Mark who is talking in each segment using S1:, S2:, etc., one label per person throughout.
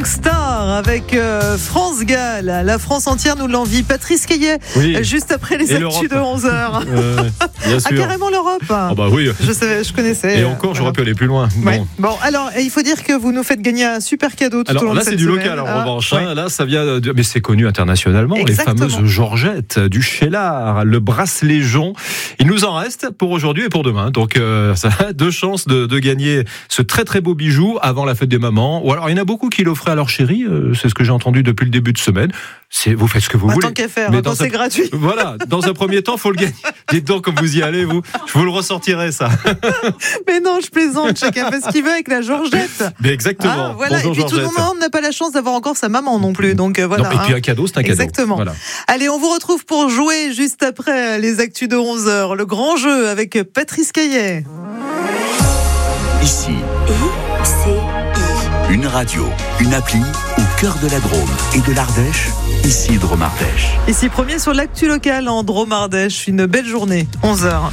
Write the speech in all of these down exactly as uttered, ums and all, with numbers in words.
S1: Star avec euh, France Gall. La France entière nous l'envie. Patrice Caillet, oui. juste après les
S2: Et
S1: actus de onze heures.
S2: Euh, bien sûr.
S1: Ah, carrément l'Europe.
S2: Oh bah oui.
S1: Je savais, je connaissais.
S2: Et encore, j'aurais
S1: voilà.
S2: pu aller plus loin. Bon.
S1: Ouais. Bon, alors, il faut dire que vous nous faites gagner un super cadeau tout
S2: alors,
S1: au long
S2: là,
S1: de cette
S2: c'est du
S1: semaine.
S2: local en
S1: ah,
S2: revanche.
S1: ouais.
S2: Hein. Là, ça vient de... Mais c'est connu internationalement.
S1: Exactement.
S2: Les fameuses Georgettes du Cheylard, le bracelet jonc. Il nous en reste pour aujourd'hui et pour demain. Donc, euh, ça a deux chances de, de gagner ce très très beau bijou avant la fête des mamans. Ou alors, il y en a beaucoup qui l'offraient à leur chérie. Euh, c'est ce que j'ai entendu depuis le début de semaine. C'est, vous faites ce que vous
S1: bah,
S2: voulez.
S1: Tant qu'à faire,
S2: mais
S1: quand c'est
S2: un...
S1: gratuit.
S2: Voilà, dans un premier temps, il faut le gagner. Dites donc, comme vous y allez, vous, je vous le ressortirai, ça.
S1: Mais non, je plaisante. Chacun fait ce qu'il veut avec la Georgette.
S2: Mais exactement.
S1: Ah, voilà.
S2: Bonjour,
S1: et puis tout le monde n'a pas la chance d'avoir encore sa maman non plus. Donc euh, voilà.
S2: Non, et puis un cadeau, c'est un cadeau.
S1: Exactement.
S2: Voilà.
S1: Allez, on vous retrouve pour jouer juste après les actus de onze heures. Le grand jeu avec Patrice Caillet.
S3: Ici.
S4: I C I.
S3: Une radio, une appli au cœur de la Drôme et de l'Ardèche. Ici Drôme Ardèche.
S1: Ici premier sur l'actu locale en Drôme Ardèche. Une belle journée. onze heures.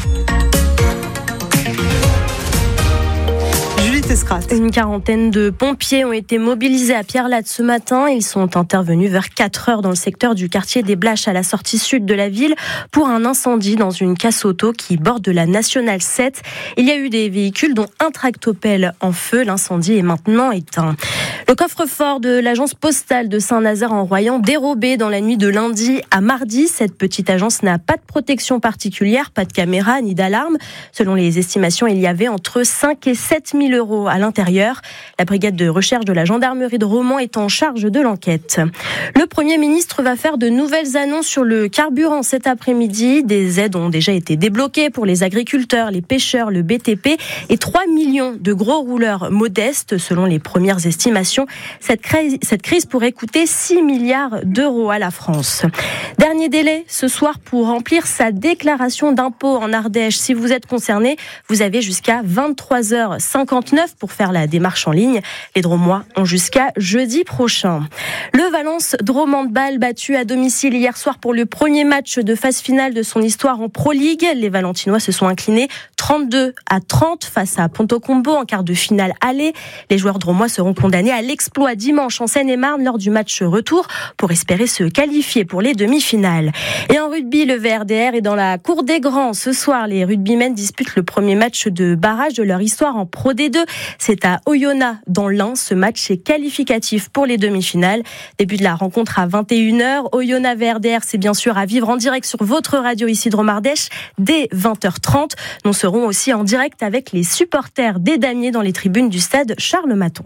S5: Une quarantaine de pompiers ont été mobilisés à Pierrelatte ce matin. Ils sont intervenus vers quatre heures dans le secteur du quartier des Blaches à la sortie sud de la ville pour un incendie dans une casse auto qui borde la nationale sept. Il y a eu des véhicules dont un tractopelle en feu. L'incendie est maintenant éteint. Le coffre-fort de l'agence postale de Saint-Nazaire-en-Royan dérobé dans la nuit de lundi à mardi. Cette petite agence n'a pas de protection particulière, pas de caméra ni d'alarme. Selon les estimations, il y avait entre cinq et sept mille euros à l'intérieur. La brigade de recherche de la gendarmerie de Romans est en charge de l'enquête. Le Premier ministre va faire de nouvelles annonces sur le carburant cet après-midi. Des aides ont déjà été débloquées pour les agriculteurs, les pêcheurs, le B T P et trois millions de gros rouleurs modestes. Selon les premières estimations, cette crise, cette crise pourrait coûter six milliards d'euros à la France. Dernier délai ce soir pour remplir sa déclaration d'impôt en Ardèche. Si vous êtes concerné, vous avez jusqu'à vingt-trois heures cinquante-neuf pour faire la démarche en ligne. Les Dromois ont jusqu'à jeudi prochain. Le Valence Drôme Handball battu à domicile hier soir pour le premier match de phase finale de son histoire en Pro League. Les Valentinois se sont inclinés trente-deux à trente face à Ponto Combo en quart de finale aller. Les joueurs drômois seront condamnés à l'exploit dimanche en Seine-et-Marne lors du match retour pour espérer se qualifier pour les demi-finales. Et en rugby, le V R D R est dans la cour des grands. Ce soir, les rugbymen disputent le premier match de barrage de leur histoire en Pro D deux. C'est à Oyonnax dans l'Ain. Ce match est qualificatif pour les demi-finales. Début de la rencontre à vingt et une heures. Oyonnax V R D R, c'est bien sûr à vivre en direct sur votre radio ici Drôme Ardèche dès vingt heures trente. Nous serons aussi en direct avec les supporters des Damiers dans les tribunes du stade Charles-Maton.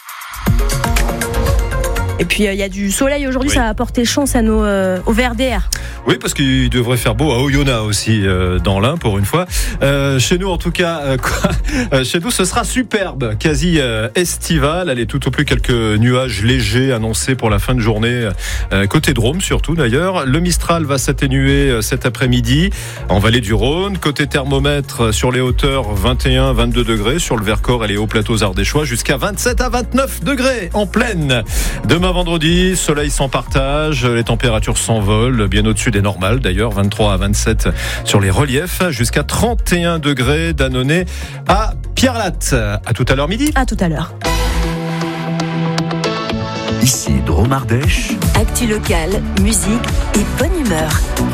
S5: Et puis il euh, y a du soleil aujourd'hui, oui. Ça va apporter chance à nos euh, au V R D R.
S2: Oui, parce qu'il devrait faire beau à Oyonnax aussi euh, dans l'Ain pour une fois. Euh, chez nous, en tout cas, euh, quoi, euh, chez nous, ce sera superbe, quasi euh, estival. Allez, tout au plus quelques nuages légers annoncés pour la fin de journée euh, côté Drôme, surtout d'ailleurs. Le Mistral va s'atténuer euh, cet après-midi en vallée du Rhône. Côté thermomètre, sur les hauteurs, vingt et un à vingt-deux degrés. Sur le Vercors et les hauts plateaux ardéchois, jusqu'à vingt-sept à vingt-neuf degrés en pleine. Demain vendredi, soleil sans partage, les températures s'envolent, bien au-dessus des normales d'ailleurs, vingt-trois à vingt-sept sur les reliefs, jusqu'à trente et un degrés d'Annonay à Pierrelatte. À tout à l'heure midi.
S5: À tout à l'heure.
S3: Ici Drôme Ardèche.
S4: Actu locale, musique et bonne humeur.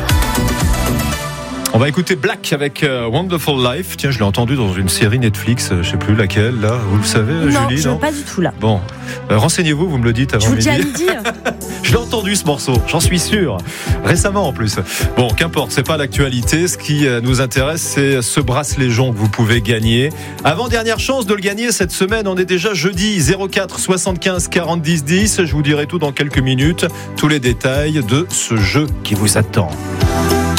S2: On va écouter Black avec euh, Wonderful Life. Tiens, je l'ai entendu dans une série Netflix, euh, je sais plus laquelle, là. Vous le savez,
S5: non,
S2: Julie,
S5: je
S2: non,
S5: pas du tout là.
S2: Bon, euh, renseignez-vous, vous me le dites avant
S5: midi. Je vous
S2: midi.
S5: dis à midi.
S2: Je l'ai entendu ce morceau, j'en suis sûr. Récemment en plus. Bon, qu'importe, c'est pas l'actualité. Ce qui euh, nous intéresse, c'est ce bracelet jonc que vous pouvez gagner. Avant-dernière chance de le gagner cette semaine. On est déjà jeudi. zéro quatre soixante-quinze quarante dix dix. Je vous dirai tout dans quelques minutes. Tous les détails de ce jeu qui vous attend.